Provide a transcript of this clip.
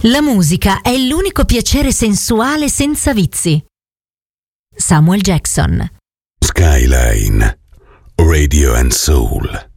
La musica è l'unico piacere sensuale senza vizi. Samuel Jackson. Skyline Radio and Soul.